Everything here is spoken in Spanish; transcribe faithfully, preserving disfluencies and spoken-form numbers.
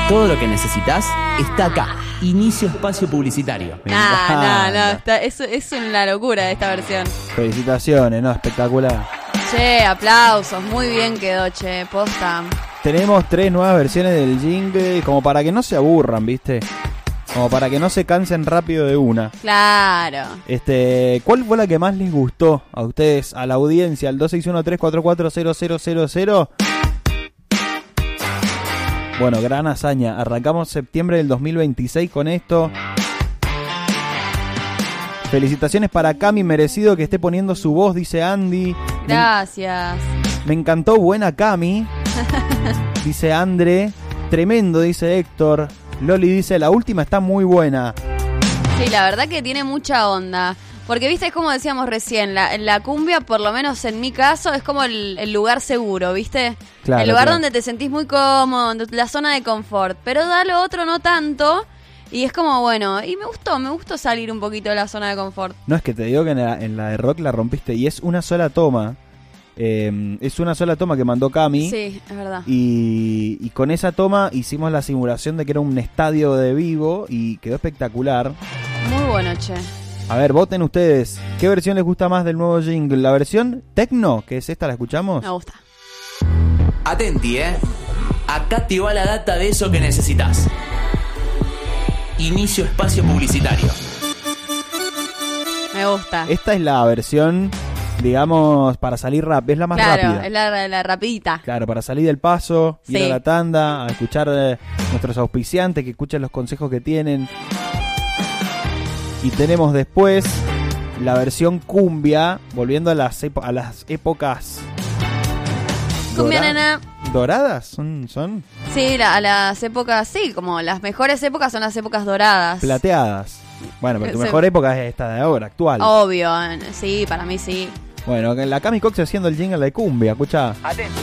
Todo lo que necesitas está acá. Inicio espacio publicitario. No, no, no, está, es, es una locura esta versión. Felicitaciones, no, espectacular. Che, aplausos, muy bien quedó, che, posta. Tenemos tres nuevas versiones del jingle, como para que no se aburran, ¿viste? Como para que no se cansen rápido de una. Claro. Este, ¿cuál fue la que más les gustó a ustedes, a la audiencia, al dos seis uno tres cuatro cuatro cero cero cero cero? Bueno, gran hazaña. Arrancamos septiembre del dos mil veintiséis con esto. Felicitaciones para Cami, merecido que esté poniendo su voz, dice Andy. Gracias. Me, me encantó, buena Cami, dice Andre. Tremendo, dice Héctor. Loli dice, la última está muy buena. Sí, la verdad que tiene mucha onda. Porque, viste, es como decíamos recién, la, la cumbia, por lo menos en mi caso, es como el, el lugar seguro, ¿viste? Claro, el lugar claro. donde te sentís muy cómodo, la zona de confort. Pero da lo otro no tanto, y es como, bueno, y me gustó, me gustó salir un poquito de la zona de confort. No, es que te digo que en la, en la de rock la rompiste, y es una sola toma. Eh, es una sola toma que mandó Cami. Sí, es verdad. Y, y con esa toma hicimos la simulación de que era un estadio de vivo, y quedó espectacular. Muy bueno, che. A ver, voten ustedes. ¿Qué versión les gusta más del nuevo jingle? ¿La versión techno, que es esta, la escuchamos? Me gusta. Atenti, ¿eh? Acá te va la data de eso que necesitas. Inicio espacio publicitario. Me gusta. Esta es la versión, digamos, para salir rápido. Es la más claro, rápida. es la, la rapidita. Claro, para salir del paso, ir Sí. a la tanda, a escuchar eh, nuestros auspiciantes, que escuchen los consejos que tienen. Y tenemos después la versión cumbia, volviendo a las, epo- a las épocas... Cumbia, dora- nena. ¿Doradas? ¿Son? son Sí, la, a las épocas, sí, como las mejores épocas son las épocas doradas. Plateadas. Bueno, pero tu Sí. mejor época es esta de ahora, actual. Obvio, sí, para mí sí. Bueno, la Cami Cox haciendo el jingle de cumbia, escucha.